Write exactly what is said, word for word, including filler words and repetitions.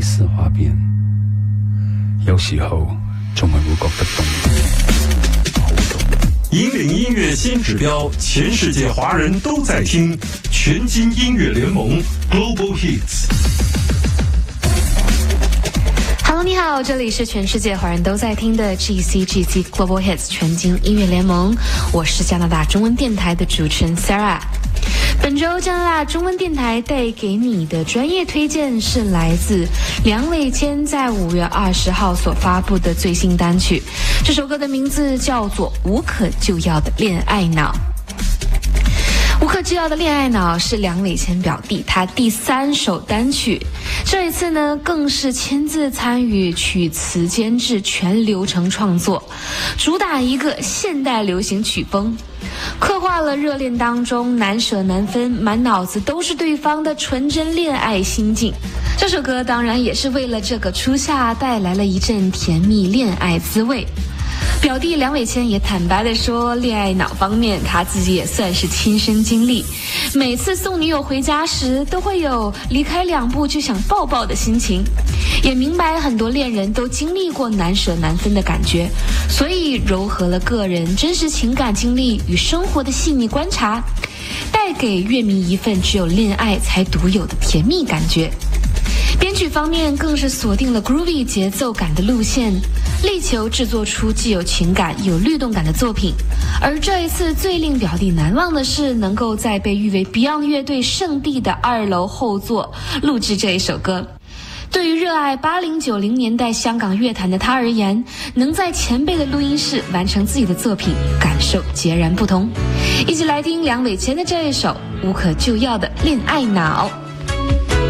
似花邊，有時候仲係會覺得凍。 引領音樂新指標，全世界華人都在聽，全金音樂聯盟 Global Hits。Hello， 你好，這裡是全世界華人都在聽的 G C G C Global Hits 全金音樂聯盟，我是加拿大中文電台的主持人 Sarah。本周加拿大中文電台帶給你的專業推薦是來自梁偉謙在五月二十號所發布的最新單曲，這首歌的名字叫做《無可救藥的戀愛腦》。無可救藥的戀愛腦是梁偉謙表弟他第三首單曲，這一次呢更是親自參與曲詞監製全流程創作，主打一個現代流行曲風，刻畫了熱戀當中難捨難分，滿腦子都是對方的純真戀愛心境。這首歌當然也是為了這個初夏帶來了一陣甜蜜戀愛滋味。表弟梁偉謙也坦白地說，戀愛腦方面他自己也算是親身經歷，每次送女友回家時都會有離開兩步就想抱抱的心情，也明白很多戀人都經歷過難捨難分的感覺，所以糅合了個人真實情感經歷與生活的細膩觀察，帶給樂迷一份只有戀愛才獨有的甜蜜感覺。編曲方面更是鎖定了 groovy 節奏感的路線，力求製作出既有情感又有律動感的作品。而這一次最令表弟難忘的是，能夠在被譽為 Beyond 樂隊聖地的二樓後座錄製這一首歌。對於熱愛八零九零年代香港樂壇的他而言，能在前輩的錄音室完成自己的作品，感受截然不同。一起來聽梁偉謙的這一首無可救藥的戀愛腦。